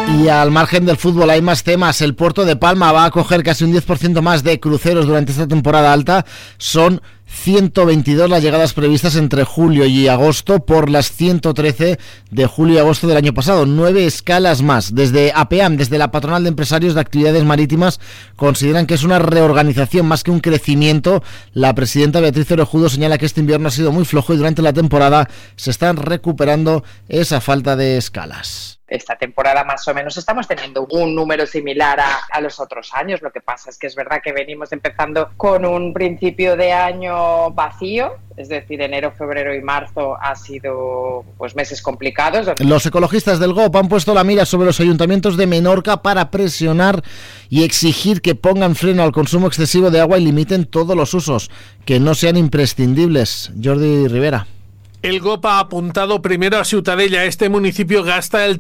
Y al margen del fútbol hay más temas. El puerto de Palma va a acoger casi un 10% más de cruceros durante esta temporada alta. Son 122 las llegadas previstas entre julio y agosto por las 113 de julio y agosto del año pasado. 9 escalas más. Desde APEAM, desde la Patronal de Empresarios de Actividades Marítimas, consideran que es una reorganización más que un crecimiento. La presidenta Beatriz Orejudo señala que este invierno ha sido muy flojo y durante la temporada se están recuperando esa falta de escalas. Esta temporada más o menos estamos teniendo un número similar a los otros años. Lo que pasa es que es verdad que venimos empezando con un principio de año vacío, es decir, enero, febrero y marzo ha sido meses complicados. Los ecologistas del GOP han puesto la mira sobre los ayuntamientos de Menorca para presionar y exigir que pongan freno al consumo excesivo de agua y limiten todos los usos que no sean imprescindibles. Jordi Rivera. El GOP ha apuntado primero a Ciutadella. Este municipio gasta el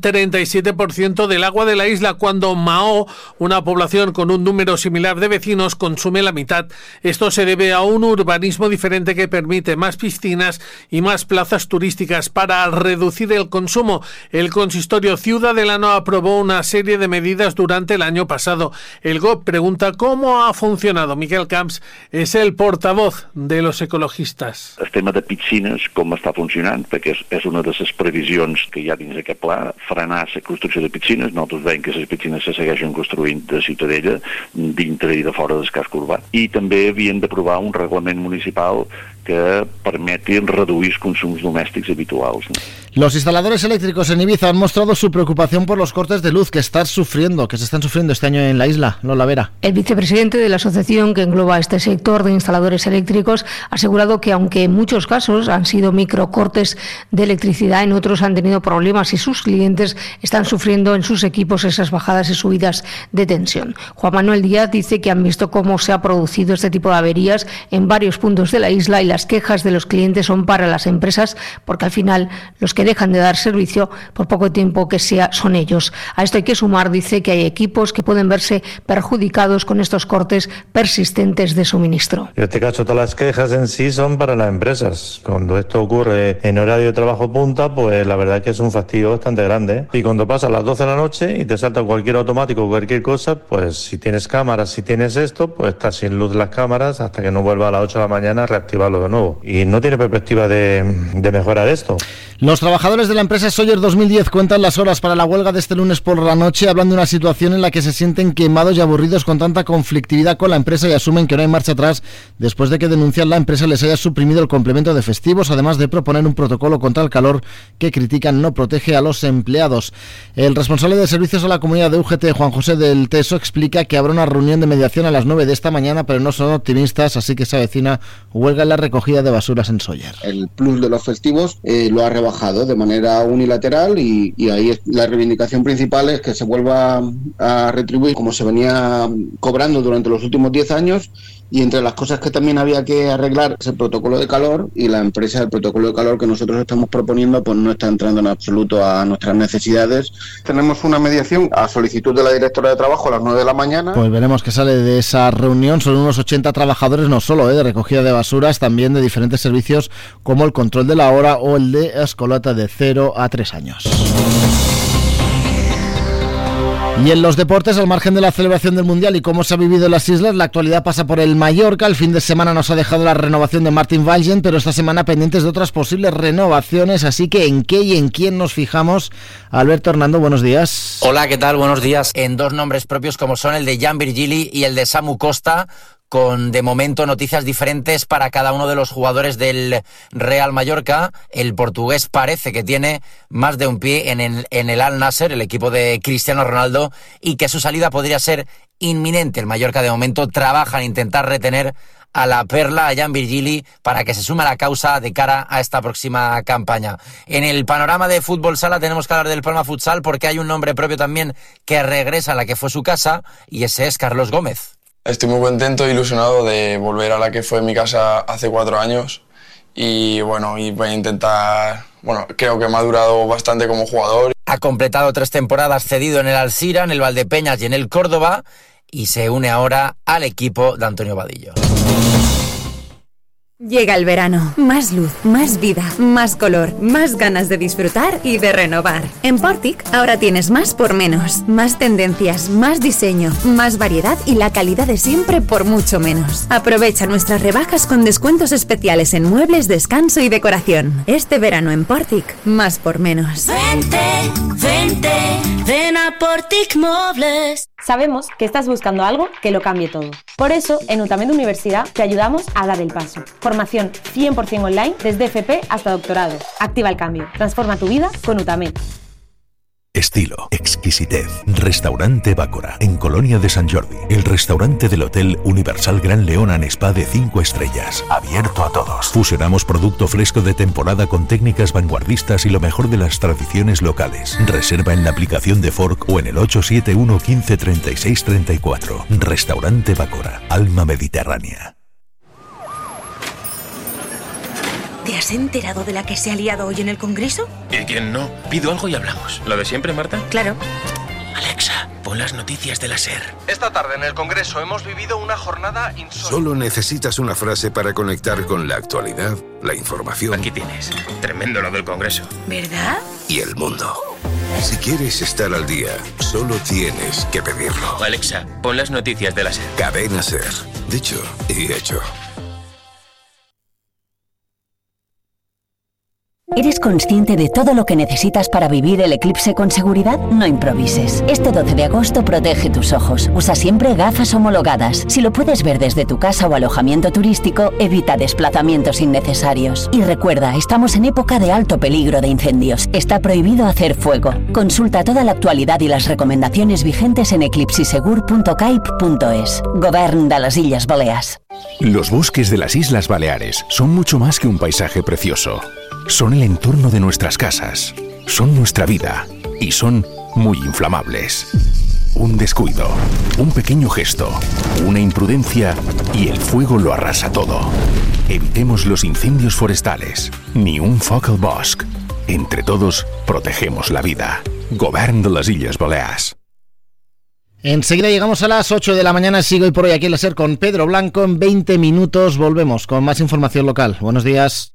37% del agua de la isla, cuando Mahó, una población con un número similar de vecinos, consume la mitad. Esto se debe a un urbanismo diferente que permite más piscinas y más plazas turísticas. Para reducir el consumo, el consistorio ciudadano aprobó una serie de medidas durante el año pasado. El GOP pregunta cómo ha funcionado. Miquel Camps es el portavoz de los ecologistas. El tema de piscines, com està funcionant, perquè és una de les previsions que hi ha dins aquest pla, frenar la construcció de piscines. Nosaltres veiem que les piscines se segueixen construint de Ciutadella, dintre i de fora del casc urbà, i també havien d'aprovar un reglament municipal que permeti reduir els consums domèstics habituals. Los instaladores eléctricos en Ibiza han mostrado su preocupación por los cortes de luz que se están sufriendo este año en la isla. Lola Vera. El vicepresidente de la asociación que engloba este sector de instaladores eléctricos ha asegurado que aunque en muchos casos han sido microcortes de electricidad, en otros han tenido problemas y sus clientes están sufriendo en sus equipos esas bajadas y subidas de tensión. Juan Manuel Díaz dice que han visto cómo se ha producido este tipo de averías en varios puntos de la isla y las quejas de los clientes son para las empresas, porque al final los que dejan de dar servicio por poco tiempo que sea son ellos. A esto hay que sumar, dice, que hay equipos que pueden verse perjudicados con estos cortes persistentes de suministro. En este caso todas las quejas en sí son para las empresas. Cuando esto ocurre en horario de trabajo punta, pues la verdad es que es un fastidio bastante grande. Y cuando pasa a las 12 de la noche y te salta cualquier automático o cualquier cosa, pues si tienes cámaras, si tienes esto, pues estás sin luz las cámaras hasta que no vuelva a las 8 de la mañana a reactivarlo de nuevo. Y no tiene perspectiva de mejorar esto. Los trabajadores de la empresa Sawyer 2010 cuentan las horas para la huelga de este lunes por la noche, hablan de una situación en la que se sienten quemados y aburridos con tanta conflictividad con la empresa y asumen que no hay marcha atrás después de que denuncian la empresa les haya suprimido el complemento de festivos, además de proponer un protocolo contra el calor que critican no protege a los empleados. El responsable de servicios a la comunidad de UGT, Juan José del Teso, explica que habrá una reunión de mediación a las 9 de esta mañana, pero no son optimistas, así que se avecina huelga en la recogida de basuras en Sawyer. El plus de los festivos lo ha rebajado de manera unilateral y ahí la reivindicación principal es que se vuelva a retribuir como se venía cobrando durante los últimos 10 años, y entre las cosas que también había que arreglar es el protocolo de calor, y la empresa del protocolo de calor que nosotros estamos proponiendo pues no está entrando en absoluto a nuestras necesidades. Tenemos una mediación a solicitud de la directora de trabajo a las 9 de la mañana. Pues veremos qué sale de esa reunión. Son unos 80 trabajadores, no solo de recogida de basuras, también de diferentes servicios como el control de la hora o el de escolata de 0 a 3 años. Y en los deportes, al margen de la celebración del Mundial y cómo se ha vivido en las islas, la actualidad pasa por el Mallorca. El fin de semana nos ha dejado la renovación de Martin Valgen, pero esta semana pendientes de otras posibles renovaciones, así que ¿en qué y en quién nos fijamos? Alberto Hernando, buenos días. Hola, ¿qué tal? Buenos días. En dos nombres propios como son el de Jan Virgili y el de Samu Costa, con de momento noticias diferentes para cada uno de los jugadores del Real Mallorca. El portugués parece que tiene más de un pie en el Al Nassr, el equipo de Cristiano Ronaldo, y que su salida podría ser inminente. El Mallorca de momento trabaja en intentar retener a la perla, a Jan Virgili, para que se sume a la causa de cara a esta próxima campaña. En el panorama de fútbol sala tenemos que hablar del Palma Futsal, porque hay un nombre propio también que regresa a la que fue su casa, y ese es Carlos Gómez. Estoy muy contento e ilusionado de volver a la que fue mi casa hace 4 años y voy a intentar, creo que he madurado bastante como jugador. Ha completado 3 temporadas cedido en el Alzira, en el Valdepeñas y en el Córdoba, y se une ahora al equipo de Antonio Vadillo. Llega el verano, más luz, más vida, más color, más ganas de disfrutar y de renovar. En Portic ahora tienes más por menos, más tendencias, más diseño, más variedad y la calidad de siempre por mucho menos. Aprovecha nuestras rebajas con descuentos especiales en muebles, descanso y decoración. Este verano en Portic, más por menos. Ven a Portic Mobles. Sabemos que estás buscando algo que lo cambie todo. Por eso, en Utamed Universidad te ayudamos a dar el paso. Formación 100% online desde FP hasta doctorado. Activa el cambio. Transforma tu vida con Utamed. Estilo, exquisitez. Restaurante Bácora, en Colonia de Sant Jordi. El restaurante del Hotel Universal Gran León and Spa de 5 estrellas. Abierto a todos. Fusionamos producto fresco de temporada con técnicas vanguardistas y lo mejor de las tradiciones locales. Reserva en la aplicación de Fork o en el 871 15 36 34. Restaurante Bácora, alma mediterránea. ¿Te has enterado de la que se ha liado hoy en el Congreso? ¿Y quién no? Pido algo y hablamos. ¿Lo de siempre, Marta? Claro. Alexa, pon las noticias de la SER. Esta tarde en el Congreso hemos vivido una jornada insólita. Solo necesitas una frase para conectar con la actualidad, la información. Aquí tienes. Tremendo lo del Congreso. ¿Verdad? Y el mundo. Si quieres estar al día, solo tienes que pedirlo. Alexa, pon las noticias de la SER. Cadena SER. Dicho y hecho. ¿Eres consciente de todo lo que necesitas para vivir el eclipse con seguridad? No improvises. Este 12 de agosto protege tus ojos. Usa siempre gafas homologadas. Si lo puedes ver desde tu casa o alojamiento turístico, evita desplazamientos innecesarios. Y recuerda, estamos en época de alto peligro de incendios. Está prohibido hacer fuego. Consulta toda la actualidad y las recomendaciones vigentes en eclipsisegur.caip.es. Govern de las Illes Balears. Los bosques de las Islas Baleares son mucho más que un paisaje precioso. Son el entorno de nuestras casas, son nuestra vida y son muy inflamables. Un descuido, un pequeño gesto, una imprudencia y el fuego lo arrasa todo. Evitemos los incendios forestales, ni un foc al bosc. Entre todos, protegemos la vida. Govern de las Illes Balears. Enseguida llegamos a las 8 de la mañana. Sigo hoy por hoy aquí en la SER con Pedro Blanco. En 20 minutos volvemos con más información local. Buenos días.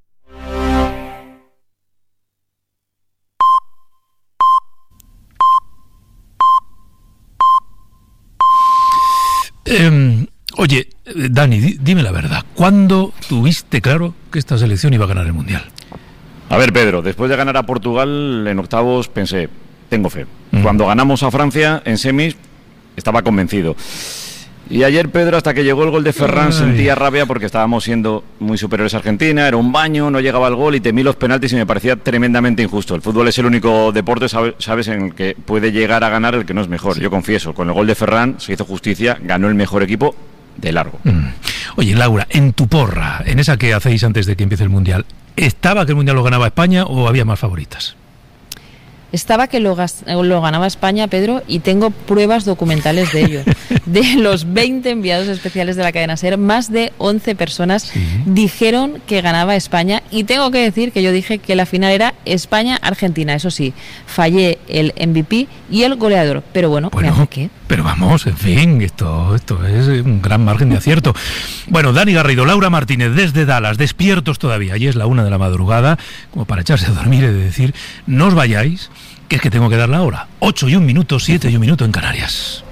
Oye, Dani, dime la verdad. ¿Cuándo tuviste claro que esta selección iba a ganar el Mundial? A ver, Pedro, después de ganar a Portugal en octavos pensé, tengo fe. Cuando ganamos a Francia en semis, estaba convencido. Y ayer, Pedro, hasta que llegó el gol de Ferran, sentía rabia porque estábamos siendo muy superiores a Argentina, era un baño, no llegaba el gol y temí los penaltis y me parecía tremendamente injusto. El fútbol es el único deporte, sabes, en el que puede llegar a ganar el que no es mejor. Sí. Yo confieso, con el gol de Ferran se hizo justicia, ganó el mejor equipo de largo. Oye, Laura, en tu porra, en esa que hacéis antes de que empiece el Mundial, ¿estaba que el Mundial lo ganaba España o había más favoritas? Estaba que lo ganaba España, Pedro, y tengo pruebas documentales de ello. De los 20 enviados especiales de la cadena SER, más de 11 personas dijeron que ganaba España, y tengo que decir que yo dije que la final era España-Argentina. Eso sí, fallé el MVP y el goleador, pero bueno, ¿me hace qué? Pero vamos, en fin, esto es un gran margen de acierto. Bueno, Dani Garrido, Laura Martínez, desde Dallas, despiertos todavía, y es la 1 de la madrugada, como para echarse a dormir y de decir, no os vayáis, que es que tengo que dar la hora. 8 y 1 minuto, 7 y 1 minuto en Canarias.